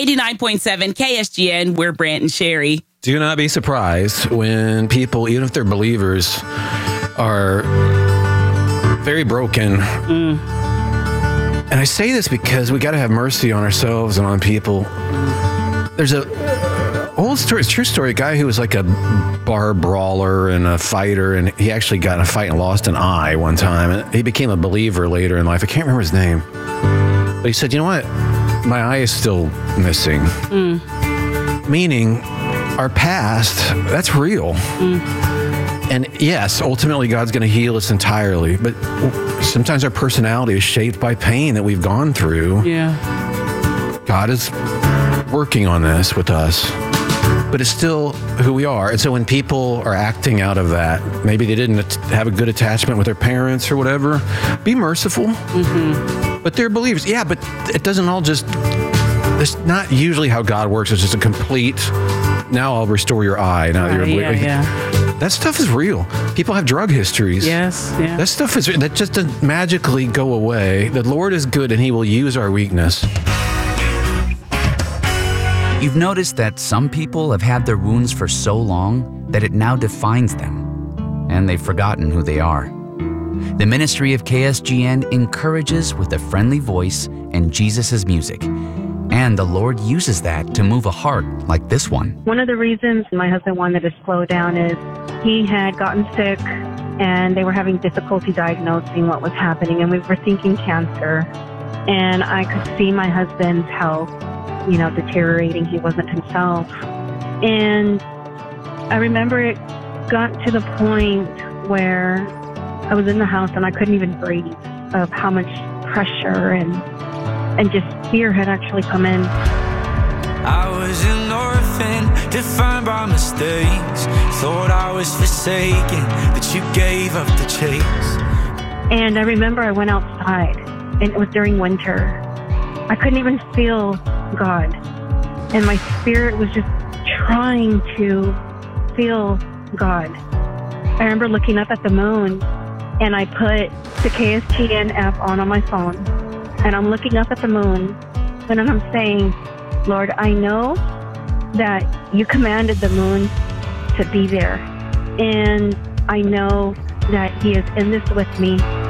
89.7 KSGN, we're Brant and Sherry. Do not be surprised when people, even if they're believers, are very broken. And I say this because we got to have mercy on ourselves and on people. There's a old story, it's a true story, a guy who was like a bar brawler and a fighter, and he actually got in a fight and lost an eye one time. And he became a believer later in life. I can't remember his name. But he said, you know what? My eye is still missing. Meaning, our past, that's real. And yes, ultimately God's going to heal us entirely, but sometimes our personality is shaped by pain that we've gone through. Yeah. God is working on this with us, but it's still who we are. And so when people are acting out of that, maybe they didn't have a good attachment with their parents or whatever, be merciful. But they're believers. Yeah, but it doesn't all just, it's not usually how God works. It's just a complete, now I'll restore your eye. Now that you're a believer. That stuff is real. People have drug histories. Yes. Yeah. That stuff is, that just doesn't magically go away. The Lord is good and he will use our weakness. You've noticed that some people have had their wounds for so long that it now defines them, and they've forgotten who they are. The ministry of KSGN encourages with a friendly voice and Jesus' music. And the Lord uses that to move a heart like this one. One of the reasons my husband wanted to slow down is he had gotten sick and they were having difficulty diagnosing what was happening, and we were thinking cancer. And I could see my husband's health, deteriorating. He wasn't himself. And I remember it got to the point where I was in the house and I couldn't even breathe of how much pressure and just fear had actually come in. I was an orphan, defined by mistakes. Thought I was forsaken, but you gave up the chase. And I remember I went outside, and it was during winter. I couldn't even feel God. And my spirit was just trying to feel God. I remember looking up at the moon, and I put the KSGN app on my phone. And I'm looking up at the moon, and I'm saying, Lord, I know that you commanded the moon to be there. And I know that he is in this with me.